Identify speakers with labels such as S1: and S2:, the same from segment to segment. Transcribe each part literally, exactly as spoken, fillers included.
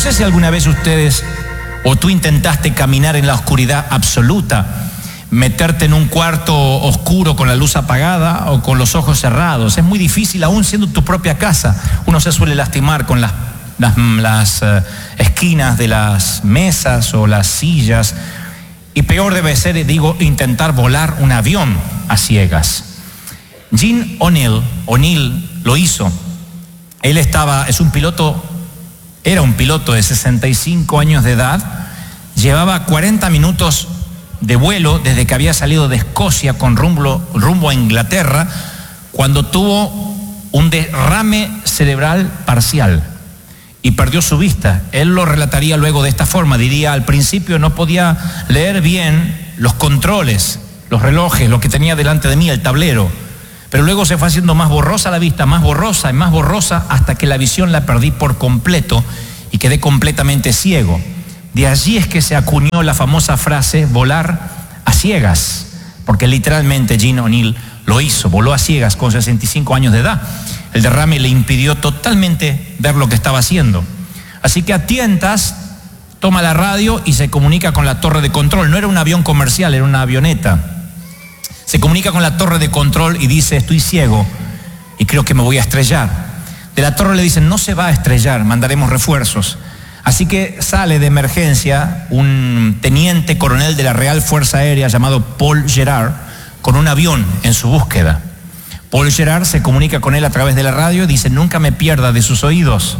S1: sé si alguna vez ustedes o tú intentaste caminar en la oscuridad absoluta, meterte en un cuarto oscuro con la luz apagada o con los ojos cerrados. Es muy difícil, aún siendo tu propia casa. Uno se suele lastimar con las, las, las uh, esquinas de las mesas o las sillas. Y peor debe ser, digo, intentar volar un avión a ciegas. Gene O'Neill, O'Neill lo hizo. Él estaba, es un piloto, era un piloto de sesenta y cinco años de edad. Llevaba cuarenta minutos de vuelo desde que había salido de Escocia con rumbo, rumbo a Inglaterra, cuando tuvo un derrame cerebral parcial y perdió su vista. Él lo relataría luego de esta forma, diría: al principio no podía leer bien los controles, los relojes, lo que tenía delante de mí, el tablero, pero luego se fue haciendo más borrosa la vista, más borrosa y más borrosa, hasta que la visión la perdí por completo y quedé completamente ciego. De allí es que se acuñó la famosa frase volar a ciegas, porque literalmente Gene O'Neill lo hizo, voló a ciegas con sesenta y cinco años de edad. El derrame le impidió totalmente ver lo que estaba haciendo. Así que a tientas toma la radio y se comunica con la torre de control. No era un avión comercial, era una avioneta. Se comunica con la torre de control y dice: estoy ciego y creo que me voy a estrellar. De la torre le dicen: no se va a estrellar, mandaremos refuerzos. Así que sale de emergencia un teniente coronel de la Real Fuerza Aérea llamado Paul Gerard con un avión en su búsqueda. Paul Gerard se comunica con él a través de la radio y dice: nunca me pierda de sus oídos.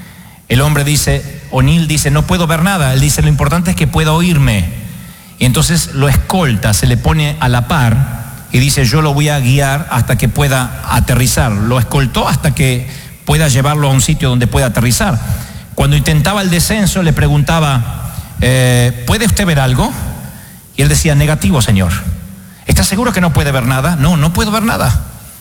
S1: El hombre dice, O'Neill dice: no puedo ver nada. Él dice: lo importante es que pueda oírme. Y entonces lo escolta, se le pone a la par y dice: yo lo voy a guiar hasta que pueda aterrizar. Lo escoltó hasta que pueda llevarlo a un sitio donde pueda aterrizar. Cuando intentaba el descenso le preguntaba: eh, ¿puede usted ver algo? Y él decía: negativo, señor. ¿Está seguro que no puede ver nada? No, no puedo ver nada.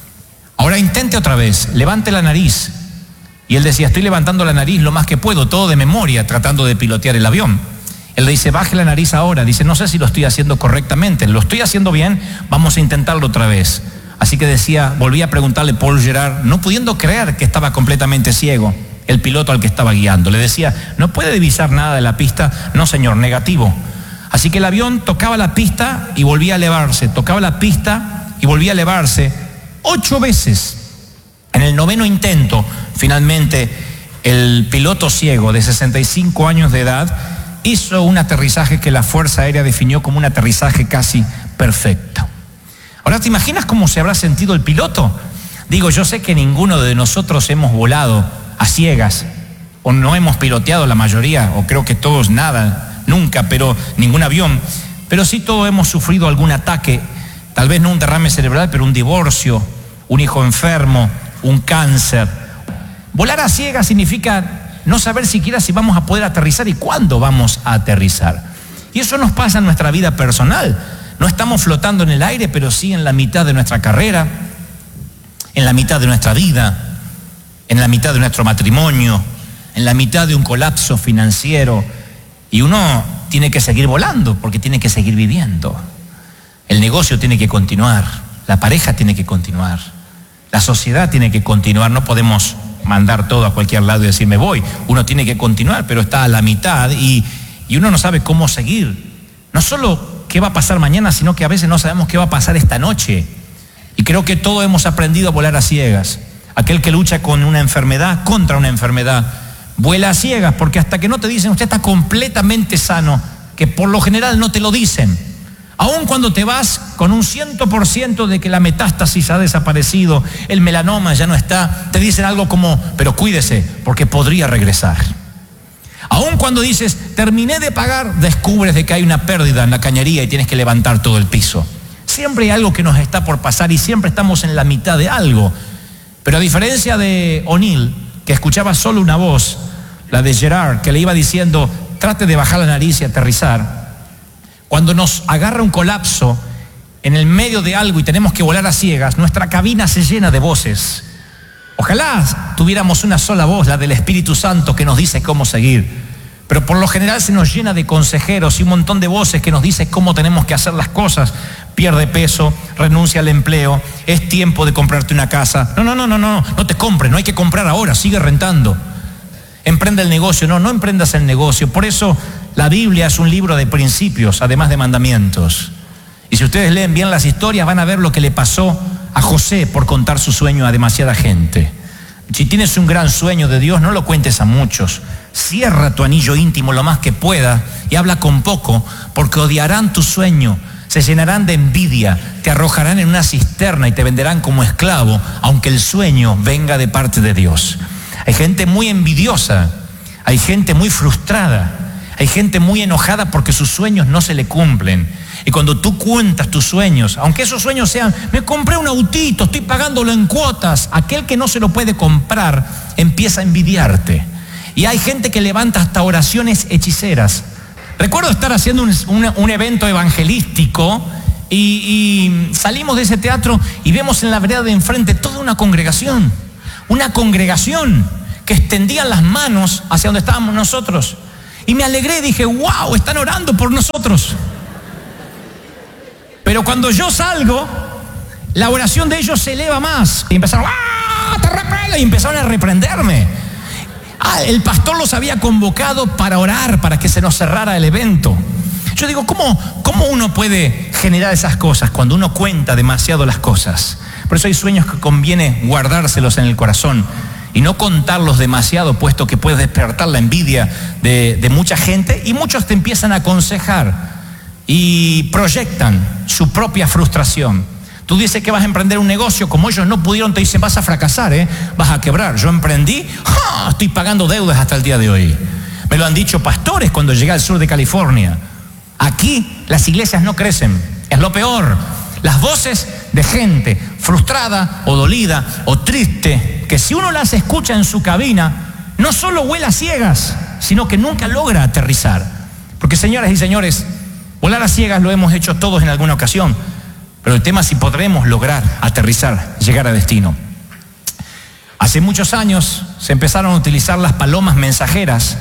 S1: Ahora intente otra vez, levante la nariz. Y él decía: estoy levantando la nariz lo más que puedo, todo de memoria, tratando de pilotear el avión. Él le dice: baje la nariz ahora. Dice: no sé si lo estoy haciendo correctamente, lo estoy haciendo bien, vamos a intentarlo otra vez. Así que decía, volví a preguntarle Paul Gerard, no pudiendo creer que estaba completamente ciego, el piloto al que estaba guiando. Le decía: ¿no puede divisar nada de la pista? No, señor, negativo. Así que el avión tocaba la pista y volvía a elevarse, tocaba la pista y volvía a elevarse ocho veces. En el noveno intento, finalmente, el piloto ciego de sesenta y cinco años de edad hizo un aterrizaje que la Fuerza Aérea definió como un aterrizaje casi perfecto. Ahora, ¿te imaginas cómo se habrá sentido el piloto? Digo, yo sé que ninguno de nosotros hemos volado a ciegas, o no hemos piloteado la mayoría, o creo que todos nada, nunca, pero ningún avión, pero sí todos hemos sufrido algún ataque, tal vez no un derrame cerebral, pero un divorcio, un hijo enfermo, un cáncer. Volar a ciegas significa no saber siquiera si vamos a poder aterrizar y cuándo vamos a aterrizar. Y eso nos pasa en nuestra vida personal. No estamos flotando en el aire, pero sí en la mitad de nuestra carrera, en la mitad de nuestra vida, en la mitad de nuestro matrimonio, en la mitad de un colapso financiero. Y uno tiene que seguir volando porque tiene que seguir viviendo. El negocio tiene que continuar, la pareja tiene que continuar, la sociedad tiene que continuar. No podemos mandar todo a cualquier lado y decir me voy. Uno tiene que continuar, pero está a la mitad y, y uno no sabe cómo seguir. No solo qué va a pasar mañana, sino que a veces no sabemos qué va a pasar esta noche. Y creo que todos hemos aprendido a volar a ciegas. Aquel que lucha con una enfermedad, contra una enfermedad, vuela a ciegas, porque hasta que no te dicen usted está completamente sano, que por lo general no te lo dicen, aun cuando te vas con un cien por ciento de que la metástasis ha desaparecido, el melanoma ya no está, te dicen algo como, pero cuídese, porque podría regresar. Aun cuando dices, terminé de pagar, descubres de que hay una pérdida en la cañería y tienes que levantar todo el piso. Siempre hay algo que nos está por pasar y siempre estamos en la mitad de algo. Pero a diferencia de O'Neill, que escuchaba solo una voz, la de Gerard, que le iba diciendo, trate de bajar la nariz y aterrizar. Cuando nos agarra un colapso en el medio de algo y tenemos que volar a ciegas, nuestra cabina se llena de voces. Ojalá tuviéramos una sola voz, la del Espíritu Santo, que nos dice cómo seguir. Pero por lo general se nos llena de consejeros y un montón de voces que nos dicen cómo tenemos que hacer las cosas. Pierde peso, renuncia al empleo, es tiempo de comprarte una casa. No, no, no, no, no, no te compres, no hay que comprar ahora, sigue rentando. Emprende el negocio. No, no emprendas el negocio. Por eso la Biblia es un libro de principios, además de mandamientos. Y si ustedes leen bien las historias, van a ver lo que le pasó a José por contar su sueño a demasiada gente. Si tienes un gran sueño de Dios, no lo cuentes a muchos. Cierra tu anillo íntimo lo más que pueda y habla con poco, porque odiarán tu sueño, se llenarán de envidia, te arrojarán en una cisterna y te venderán como esclavo, aunque el sueño venga de parte de Dios. Hay gente muy envidiosa, hay gente muy frustrada, hay gente muy enojada porque sus sueños no se le cumplen. Y cuando tú cuentas tus sueños, aunque esos sueños sean, me compré un autito, estoy pagándolo en cuotas, aquel que no se lo puede comprar empieza a envidiarte. Y hay gente que levanta hasta oraciones hechiceras. Recuerdo estar haciendo un, un, un evento evangelístico y, y salimos de ese teatro y vemos en la vereda de enfrente toda una congregación, una congregación que extendían las manos hacia donde estábamos nosotros. Y me alegré y dije, wow, están orando por nosotros. Pero cuando yo salgo, la oración de ellos se eleva más. Y empezaron, ¡ah, te reprendo! Y empezaron a reprenderme. Ah, el pastor los había convocado para orar, para que se nos cerrara el evento. Yo digo, ¿cómo, cómo uno puede generar esas cosas cuando uno cuenta demasiado las cosas? Por eso hay sueños que conviene guardárselos en el corazón y no contarlos demasiado, puesto que puedes despertar la envidia de, de mucha gente y muchos te empiezan a aconsejar y proyectan su propia frustración. Tú dices que vas a emprender un negocio, como ellos no pudieron, te dicen, vas a fracasar, ¿eh? Vas a quebrar. Yo emprendí, ¡ja! Estoy pagando deudas hasta el día de hoy. Me lo han dicho pastores cuando llegué al sur de California. Aquí las iglesias no crecen, es lo peor. Las voces de gente frustrada o dolida o triste, que si uno las escucha en su cabina, no solo vuela ciegas, sino que nunca logra aterrizar. Porque, señoras y señores, volar a ciegas lo hemos hecho todos en alguna ocasión, pero el tema es si podremos lograr aterrizar, llegar a destino. Hace muchos años se empezaron a utilizar las palomas mensajeras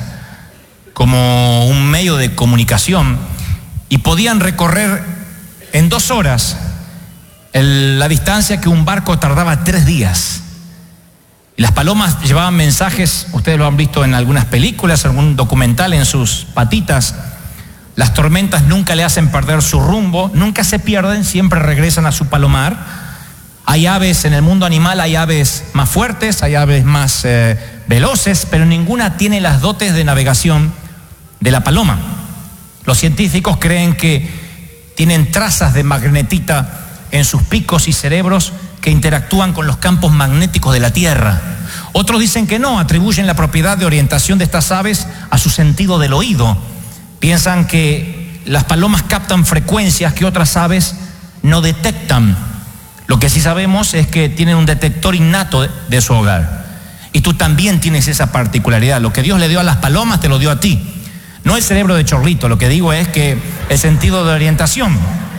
S1: como un medio de comunicación y podían recorrer en dos horas el, la distancia que un barco tardaba tres días. Y las palomas llevaban mensajes, ustedes lo han visto en algunas películas, algún documental, en sus patitas. Las tormentas nunca le hacen perder su rumbo, nunca se pierden, siempre regresan a su palomar. Hay aves en el mundo animal, hay aves más fuertes, hay aves más eh, veloces, pero ninguna tiene las dotes de navegación de la paloma. Los científicos creen que tienen trazas de magnetita en sus picos y cerebros que interactúan con los campos magnéticos de la Tierra. Otros dicen que no, atribuyen la propiedad de orientación de estas aves a su sentido del oído. Piensan que las palomas captan frecuencias que otras aves no detectan. Lo que sí sabemos es que tienen un detector innato de, de su hogar. Y tú también tienes esa particularidad. Lo que Dios le dio a las palomas te lo dio a ti. No el cerebro de chorlito, lo que digo es que el sentido de orientación.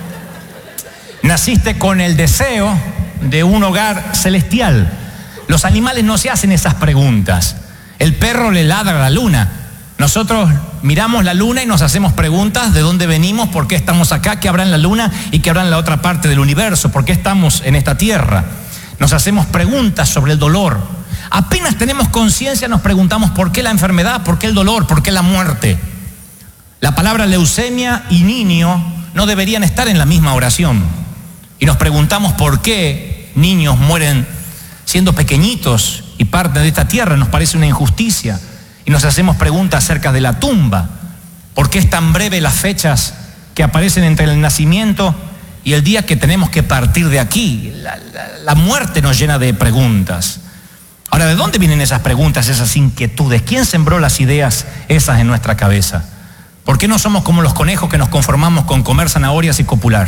S1: Naciste con el deseo de un hogar celestial. Los animales no se hacen esas preguntas. El perro le ladra a la luna. Nosotros miramos la luna y nos hacemos preguntas de dónde venimos, por qué estamos acá, qué habrá en la luna y qué habrá en la otra parte del universo, por qué estamos en esta tierra. Nos hacemos preguntas sobre el dolor. Apenas tenemos conciencia nos preguntamos por qué la enfermedad, por qué el dolor, por qué la muerte. La palabra leucemia y niño no deberían estar en la misma oración. Y nos preguntamos por qué niños mueren siendo pequeñitos y parte de esta tierra. Nos parece una injusticia. Y nos hacemos preguntas acerca de la tumba. ¿Por qué es tan breve las fechas que aparecen entre el nacimiento y el día que tenemos que partir de aquí? La, la, la muerte nos llena de preguntas. Ahora, ¿de dónde vienen esas preguntas, esas inquietudes? ¿Quién sembró las ideas esas en nuestra cabeza? ¿Por qué no somos como los conejos que nos conformamos con comer zanahorias y copular?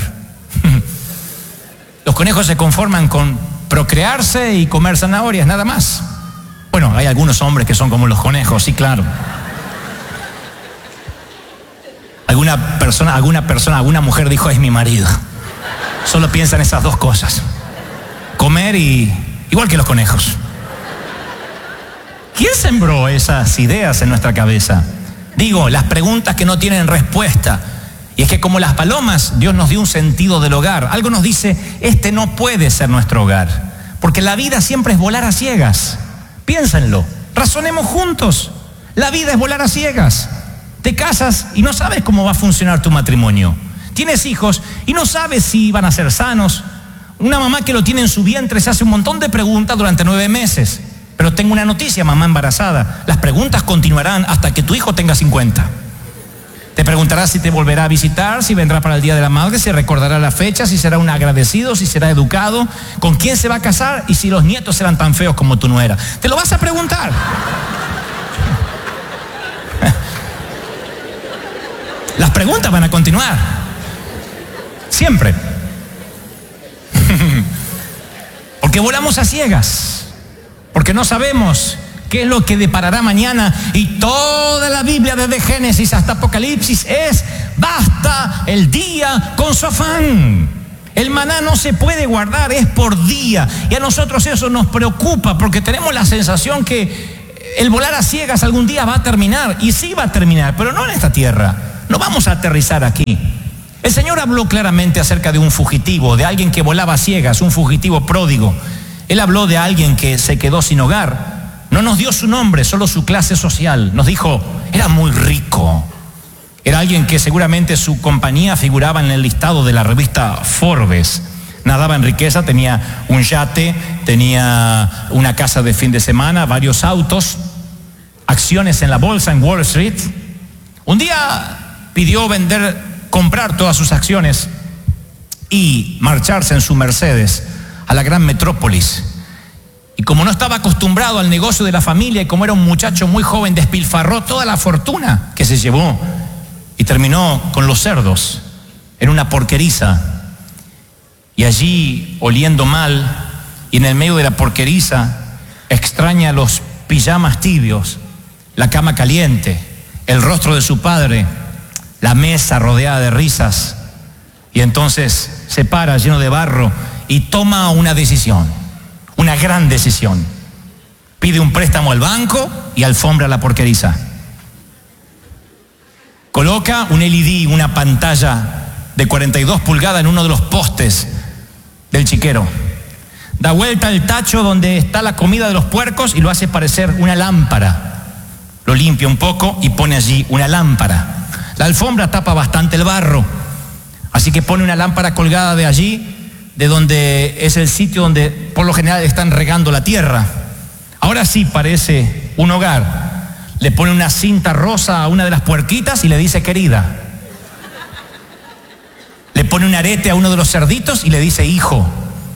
S1: Los conejos se conforman con procrearse y comer zanahorias, nada más. Bueno, hay algunos hombres que son como los conejos, sí, claro. Alguna persona, alguna persona, alguna mujer dijo, es mi marido. Solo piensa en esas dos cosas. Comer y... igual que los conejos. ¿Quién sembró esas ideas en nuestra cabeza? Digo, las preguntas que no tienen respuesta. Y es que como las palomas, Dios nos dio un sentido del hogar. Algo nos dice, este no puede ser nuestro hogar. Porque la vida siempre es volar a ciegas. Piénsenlo, razonemos juntos. La vida es volar a ciegas. Te casas y no sabes cómo va a funcionar tu matrimonio. Tienes hijos y no sabes si van a ser sanos. Una mamá que lo tiene en su vientre se hace un montón de preguntas durante nueve meses. Pero tengo una noticia, mamá embarazada. Las preguntas continuarán hasta que tu hijo tenga cincuenta. Te preguntarás si te volverá a visitar, si vendrá para el Día de la Madre, si recordará la fecha, si será un agradecido, si será educado, con quién se va a casar y si los nietos serán tan feos como tu nuera. Te lo vas a preguntar. Las preguntas van a continuar. Siempre. Porque volamos a ciegas. Porque no sabemos qué es lo que deparará mañana. Y toda la Biblia desde Génesis hasta Apocalipsis es: basta el día con su afán. El maná no se puede guardar, es por día. Y a nosotros eso nos preocupa porque tenemos la sensación que el volar a ciegas algún día va a terminar. Y sí va a terminar, pero no en esta tierra. No vamos a aterrizar aquí. El Señor habló claramente acerca de un fugitivo, de alguien que volaba a ciegas, un fugitivo pródigo. Él habló de alguien que se quedó sin hogar. No nos dio su nombre, solo su clase social. Nos dijo, era muy rico. Era alguien que seguramente su compañía figuraba en el listado de la revista Forbes. Nadaba en riqueza, tenía un yate, tenía una casa de fin de semana, varios autos, acciones en la bolsa en Wall Street. Un día pidió vender, comprar todas sus acciones y marcharse en su Mercedes a la gran metrópolis. Y como no estaba acostumbrado al negocio de la familia y como era un muchacho muy joven, despilfarró toda la fortuna que se llevó y terminó con los cerdos en una porqueriza. Y allí, oliendo mal, y en el medio de la porqueriza, extraña los pijamas tibios, la cama caliente, el rostro de su padre, la mesa rodeada de risas. Y entonces se para lleno de barro y toma una decisión, una gran decisión. Pide un préstamo al banco y alfombra la porqueriza. Coloca un L E D, una pantalla de cuarenta y dos pulgadas en uno de los postes del chiquero. Da vuelta el tacho donde está la comida de los puercos y lo hace parecer una lámpara. Lo limpia un poco y pone allí una lámpara. La alfombra tapa bastante el barro, así que pone una lámpara colgada de allí, de donde es el sitio donde por lo general están regando la tierra. Ahora sí parece un hogar. Le pone una cinta rosa a una de las puerquitas y le dice querida. Le pone un arete a uno de los cerditos y le dice hijo.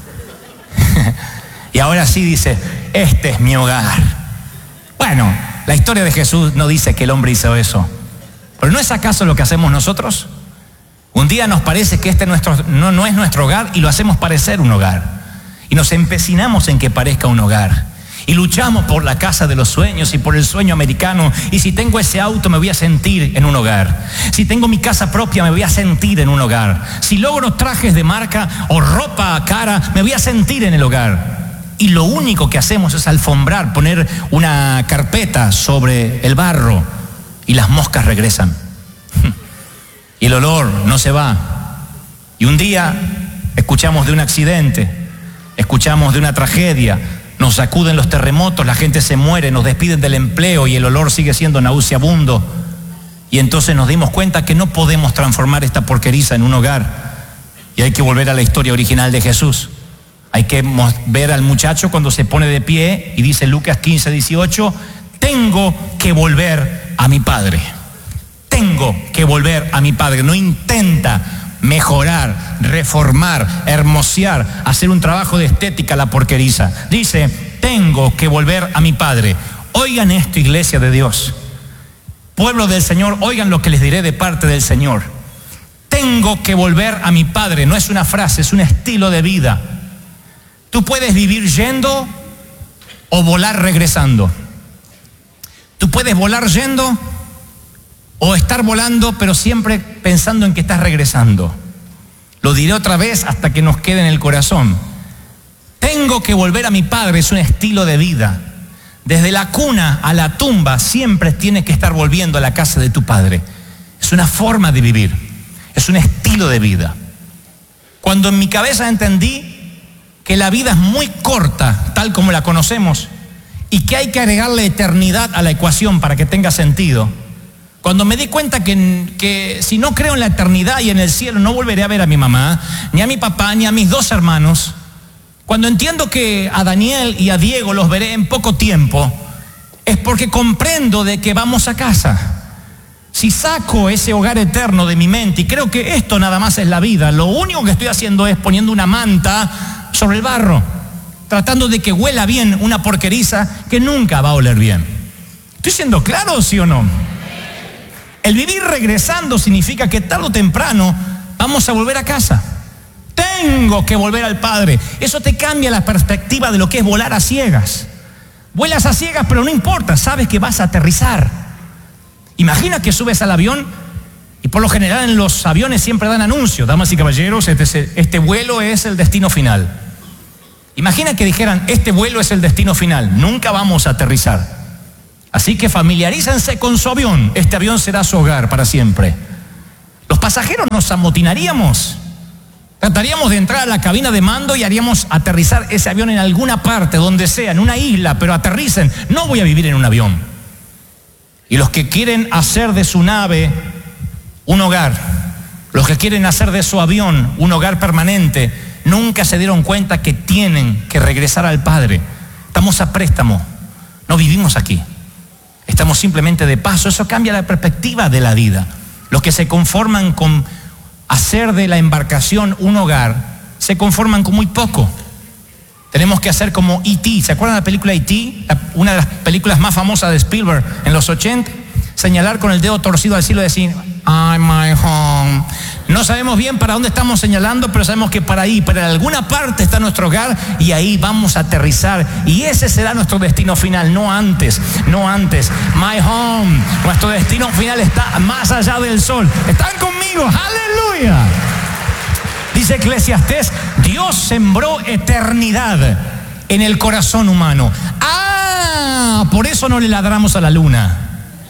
S1: Y ahora sí dice, este es mi hogar. Bueno, la historia de Jesús no dice que el hombre hizo eso. ¿Pero no es acaso lo que hacemos nosotros? Un día nos parece que este nuestro, no, no es nuestro hogar y lo hacemos parecer un hogar. Y nos empecinamos en que parezca un hogar. Y luchamos por la casa de los sueños y por el sueño americano. Y si tengo ese auto me voy a sentir en un hogar. Si tengo mi casa propia me voy a sentir en un hogar. Si logro trajes de marca o ropa cara me voy a sentir en el hogar. Y lo único que hacemos es alfombrar, poner una carpeta sobre el barro y las moscas regresan. Y el olor no se va. Y un día escuchamos de un accidente, escuchamos de una tragedia, nos sacuden los terremotos, la gente se muere, nos despiden del empleo y el olor sigue siendo nauseabundo. Y entonces nos dimos cuenta que no podemos transformar esta porqueriza en un hogar. Y hay que volver a la historia original de Jesús. Hay que ver al muchacho cuando se pone de pie y dice Lucas quince, dieciocho, tengo que volver a mi padre. Tengo que volver a mi padre. No intenta mejorar, reformar, hermosear, hacer un trabajo de estética a la porqueriza. Dice, tengo que volver a mi padre. Oigan esto, iglesia de Dios. Pueblo del Señor, oigan lo que les diré de parte del Señor. Tengo que volver a mi padre. No es una frase, es un estilo de vida. Tú puedes vivir yendo o volar regresando. Tú puedes volar yendo o estar volando, pero siempre pensando en que estás regresando. Lo diré otra vez hasta que nos quede en el corazón. Tengo que volver a mi padre, es un estilo de vida. Desde la cuna a la tumba siempre tienes que estar volviendo a la casa de tu padre. Es una forma de vivir, es un estilo de vida. Cuando en mi cabeza entendí que la vida es muy corta, tal como la conocemos, y que hay que agregarle eternidad a la ecuación para que tenga sentido, cuando me di cuenta que, que si no creo en la eternidad y en el cielo no volveré a ver a mi mamá, ni a mi papá, ni a mis dos hermanos, cuando entiendo que a Daniel y a Diego los veré en poco tiempo, es porque comprendo de que vamos a casa. Si saco ese hogar eterno de mi mente y creo que esto nada más es la vida, lo único que estoy haciendo es poniendo una manta sobre el barro, tratando de que huela bien una porqueriza que nunca va a oler bien. ¿Estoy siendo claro, sí o no? El vivir regresando significa que tarde o temprano vamos a volver a casa. Tengo que volver al Padre. Eso te cambia la perspectiva de lo que es volar a ciegas. Vuelas a ciegas, pero no importa, sabes que vas a aterrizar. Imagina que subes al avión y por lo general en los aviones siempre dan anuncios. Damas y caballeros, este, este vuelo es el destino final. Imagina que dijeran, este vuelo es el destino final, nunca vamos a aterrizar. Así que familiarícense con su avión, este avión será su hogar para siempre. Los pasajeros nos amotinaríamos, trataríamos de entrar a la cabina de mando y haríamos aterrizar ese avión en alguna parte, donde sea, en una isla, pero aterricen. No voy a vivir en un avión. Y los que quieren hacer de su nave un hogar, los que quieren hacer de su avión un hogar permanente, nunca se dieron cuenta que tienen que regresar al Padre. Estamos a préstamo, no vivimos aquí. Estamos simplemente de paso. Eso cambia la perspectiva de la vida. Los que se conforman con hacer de la embarcación un hogar, se conforman con muy poco. Tenemos que hacer como E T ¿Se acuerdan de la película E T? Una de las películas más famosas de Spielberg en los ochenta. Señalar con el dedo torcido al cielo y decir, I'm my home. No sabemos bien para dónde estamos señalando, pero sabemos que para ahí, para alguna parte está nuestro hogar y ahí vamos a aterrizar. Y ese será nuestro destino final, no antes, no antes. My home, nuestro destino final está más allá del sol. ¿Están conmigo? ¡Aleluya! Dice Eclesiastés, Dios sembró eternidad en el corazón humano. Ah, por eso no le ladramos a la luna.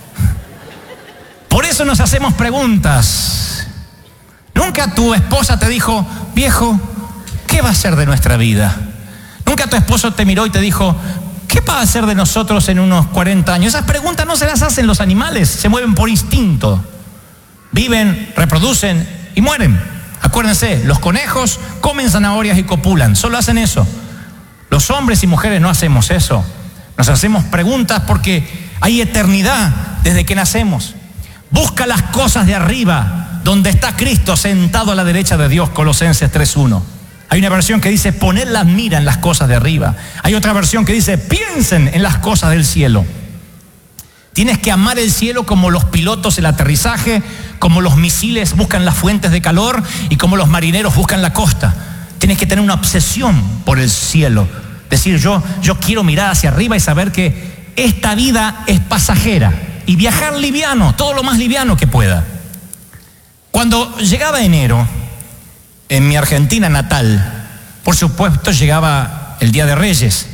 S1: Por eso nos hacemos preguntas. Nunca tu esposa te dijo, viejo, ¿qué va a ser de nuestra vida? Nunca tu esposo te miró y te dijo, ¿qué va a ser de nosotros en unos cuarenta años? Esas preguntas no se las hacen los animales, se mueven por instinto. Viven, reproducen y mueren. Acuérdense, los conejos comen zanahorias y copulan, solo hacen eso. Los hombres y mujeres no hacemos eso. Nos hacemos preguntas porque hay eternidad desde que nacemos. Busca las cosas de arriba, donde está Cristo sentado a la derecha de Dios, Colosenses tres uno. Hay una versión que dice, poned la mira en las cosas de arriba. Hay otra versión que dice, piensen en las cosas del cielo. Tienes que amar el cielo como los pilotos el aterrizaje, como los misiles buscan las fuentes de calor y como los marineros buscan la costa. Tienes que tener una obsesión por el cielo. Decir, yo, yo quiero mirar hacia arriba y saber que esta vida es pasajera. Y viajar liviano, todo lo más liviano que pueda. Cuando llegaba enero, en mi Argentina natal, por supuesto llegaba el Día de Reyes.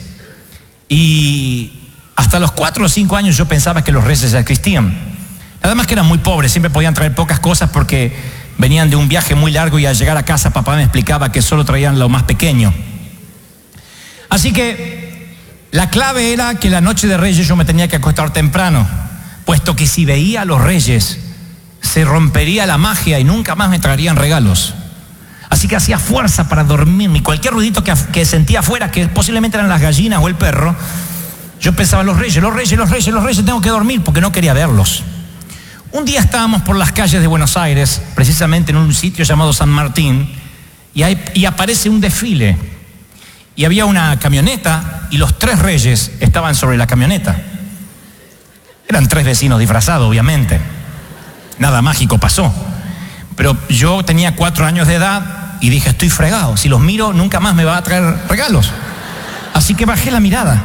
S1: Y hasta los cuatro o cinco años yo pensaba que los reyes ya existían. Nada más que eran muy pobres, siempre podían traer pocas cosas porque venían de un viaje muy largo y al llegar a casa papá me explicaba que solo traían lo más pequeño. Así que la clave era que la noche de Reyes yo me tenía que acostar temprano, puesto que si veía a los reyes se rompería la magia y nunca más me traerían regalos. Así que hacía fuerza para dormirme y cualquier ruidito que, que sentía afuera, que posiblemente eran las gallinas o el perro, yo pensaba, los reyes, los reyes, los reyes, los reyes, tengo que dormir porque no quería verlos. Un día estábamos por las calles de Buenos Aires, precisamente en un sitio llamado San Martín, y, hay, y aparece un desfile. Y había una camioneta y los tres reyes estaban sobre la camioneta. Eran tres vecinos disfrazados, obviamente. Nada mágico pasó. Pero yo tenía cuatro años de edad y dije, estoy fregado. Si los miro, nunca más me va a traer regalos. Así que bajé la mirada.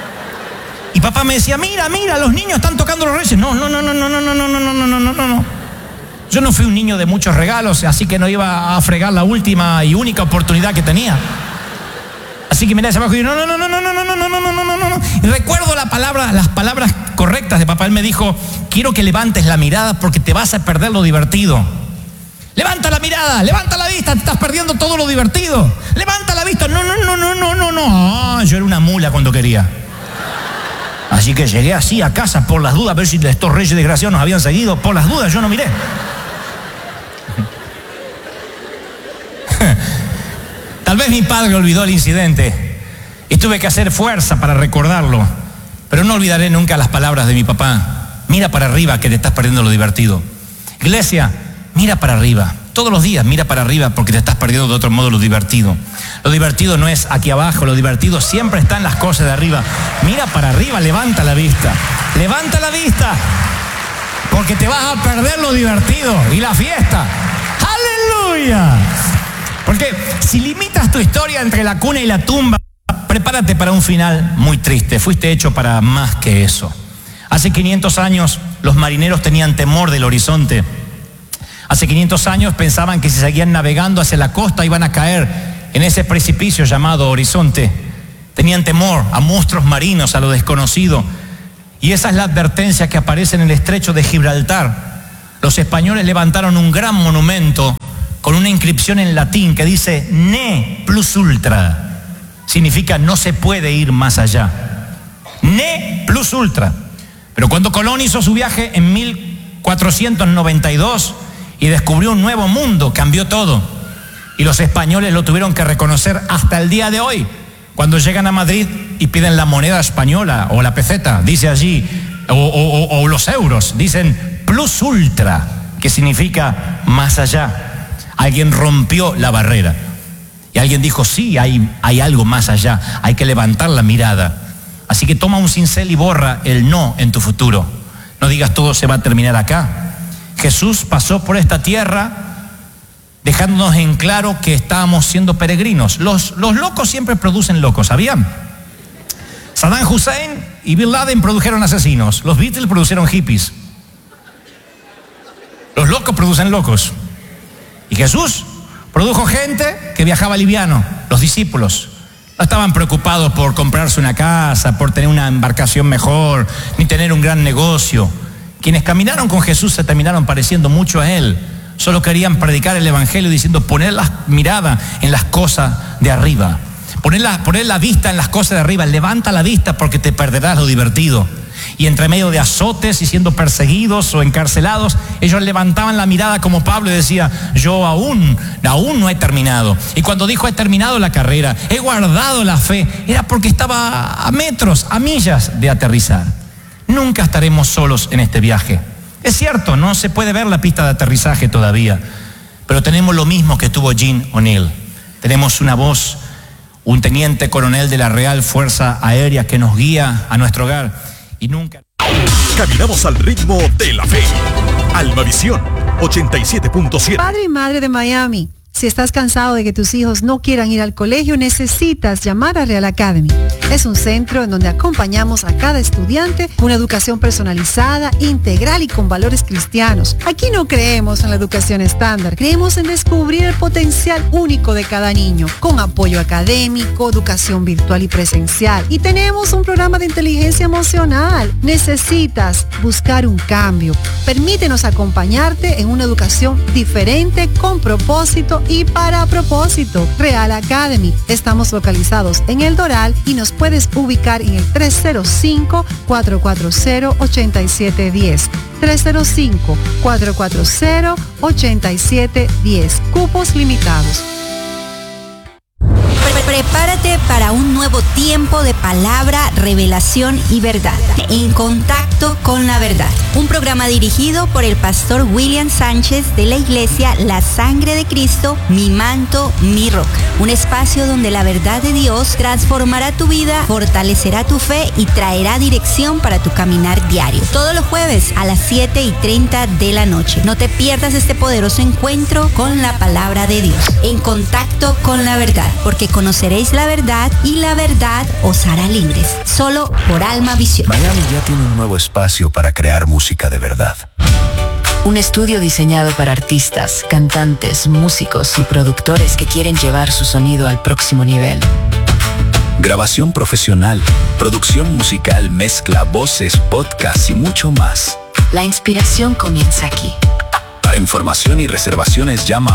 S1: Y papá me decía, mira, mira, los niños están tocando los reyes. No, no, no, no, no, no, no, no, no, no, no, no, no. Yo no fui un niño de muchos regalos, así que no iba a fregar la última y única oportunidad que tenía. Así que miré hacia abajo y dije, no, no, no, no, no, no, no, no, no, no, no, no, no. Y recuerdo la palabra, las palabras correctas de papá. Él me dijo, quiero que levantes la mirada porque te vas a perder lo divertido. Levanta la mirada, levanta la vista, te estás perdiendo todo lo divertido. Levanta la vista, no, no, no, no, no, no, no. Ah, yo era una mula cuando quería. Así que llegué así a casa por las dudas, a ver si estos reyes desgraciados nos habían seguido. Por las dudas yo no miré. Tal vez mi padre olvidó el incidente y tuve que hacer fuerza para recordarlo, pero no olvidaré nunca las palabras de mi papá. Mira para arriba que te estás perdiendo lo divertido. Iglesia, mira para arriba. Todos los días mira para arriba porque te estás perdiendo de otro modo lo divertido. Lo divertido no es aquí abajo, lo divertido siempre está en las cosas de arriba. Mira para arriba, levanta la vista. Levanta la vista porque te vas a perder lo divertido y la fiesta. ¡Aleluya! Porque si limitas tu historia entre la cuna y la tumba, prepárate para un final muy triste. Fuiste hecho para más que eso. Hace quinientos años los marineros tenían temor del horizonte. Hace quinientos años pensaban que si seguían navegando hacia la costa iban a caer en ese precipicio llamado horizonte. Tenían temor a monstruos marinos, a lo desconocido. Y esa es la advertencia que aparece en el estrecho de Gibraltar. Los españoles levantaron un gran monumento con una inscripción en latín que dice ne plus ultra. Significa no se puede ir más allá. Ne plus ultra. Pero cuando Colón hizo su viaje en mil cuatrocientos noventa y dos y descubrió un nuevo mundo, cambió todo. Y los españoles lo tuvieron que reconocer hasta el día de hoy. Cuando llegan a Madrid y piden la moneda española o la peseta, dice allí, o, o, o los euros, dicen plus ultra, que significa más allá. Alguien rompió la barrera. Y alguien dijo, sí, hay, hay algo más allá. Hay que levantar la mirada. Así que toma un cincel y borra el no en tu futuro. No digas todo se va a terminar acá. Jesús pasó por esta tierra dejándonos en claro que estábamos siendo peregrinos. Los, los locos siempre producen locos, ¿sabían? Saddam Hussein y Bin Laden produjeron asesinos. Los Beatles produjeron hippies. Los locos producen locos. Y Jesús produjo gente que viajaba liviano, los discípulos. No estaban preocupados por comprarse una casa, por tener una embarcación mejor, ni tener un gran negocio. Quienes caminaron con Jesús se terminaron pareciendo mucho a Él. Solo querían predicar el evangelio diciendo poner la mirada en las cosas de arriba. Poner la, poner la vista en las cosas de arriba. Levanta la vista porque te perderás lo divertido. Y entre medio de azotes y siendo perseguidos o encarcelados, ellos levantaban la mirada como Pablo y decía, yo aún, aún no he terminado. Y cuando dijo he terminado la carrera, he guardado la fe, era porque estaba a metros, a millas de aterrizar. Nunca estaremos solos en este viaje. Es cierto, no se puede ver la pista de aterrizaje todavía, pero tenemos lo mismo que tuvo Jean O'Neill. Tenemos una voz, un teniente coronel de la Real Fuerza Aérea que nos guía a nuestro hogar. Y nunca...
S2: Caminamos al ritmo de la fe. Almavisión ochenta y siete punto siete.
S3: Padre y madre de Miami, si estás cansado de que tus hijos no quieran ir al colegio, necesitas llamar a Real Academy. Es un centro en donde acompañamos a cada estudiante con una educación personalizada, integral y con valores cristianos. Aquí no creemos en la educación estándar, creemos en descubrir el potencial único de cada niño, con apoyo académico, educación virtual y presencial. Y tenemos un programa de inteligencia emocional. Necesitas buscar un cambio. Permítenos acompañarte en una educación diferente, con propósito y para propósito. Real Academy. Estamos localizados en El Doral y nos puedes ubicar en el tres cero cinco, cuatro cuatro cero, ocho siete uno cero. tres cero cinco, cuatro cuatro cero, ocho siete uno cero. Cupos limitados.
S4: Prepárate para un nuevo tiempo de palabra, revelación y verdad. En contacto con la verdad. Un programa dirigido por el pastor William Sánchez de la iglesia La Sangre de Cristo, Mi Manto, Mi Roca. Un espacio donde la verdad de Dios transformará tu vida, fortalecerá tu fe y traerá dirección para tu caminar diario. Todos los jueves a las siete y treinta de la noche. No te pierdas este poderoso encuentro con la palabra de Dios. En contacto con la verdad, porque conoceréis la verdad y la verdad os hará libres. Solo por Almavisión.
S5: Miami ya tiene un nuevo espacio para crear música de verdad.
S6: Un estudio diseñado para artistas, cantantes, músicos y productores que quieren llevar su sonido al próximo nivel.
S5: Grabación profesional, producción musical, mezcla, voces, podcast y mucho más.
S6: La inspiración comienza aquí.
S5: Para información y reservaciones llama